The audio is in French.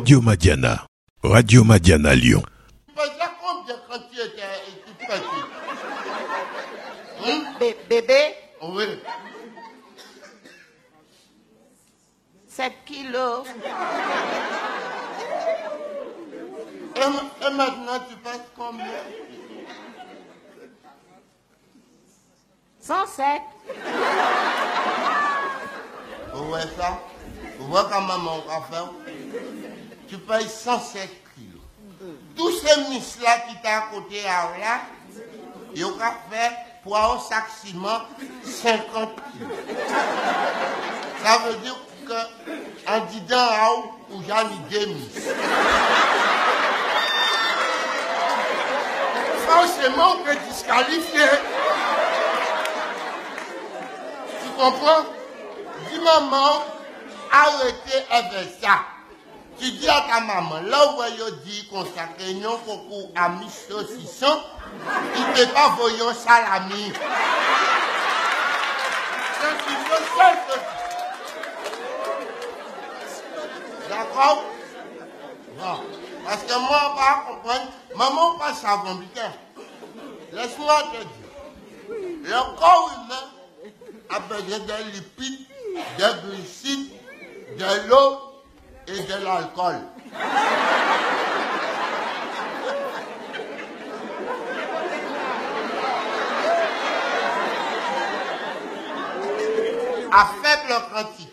Radio Madiana. Radio Madiana Lyon. Tu faisais combien quand tu étais petit? Bébé, Oui. 7 kilos. Et maintenant, tu passes combien? 107. Vous voyez ça? Vous voyez quand maman va faire? Tu payes 107 kilos. Tous ces miss-là qui t'ont à côté là, ils ont fait pour un sac ciment 50 kilos. Ça veut dire que en disant où j'en ai 2 miss. Forcément, on peut disqualifier. Tu comprends? Dis maman, arrêtez avec ça. Tu dis à ta maman, là où elle dit qu'on s'accrénit beaucoup à mis saucisson, il ne peut pas voyant salami. D'accord? Bon. Parce que moi, on va comprendre. Maman, pas savon, putain. Laisse-moi te dire. Le corps humain a besoin de lipides, de glucides, de l'eau et de l'alcool. À faible quantité.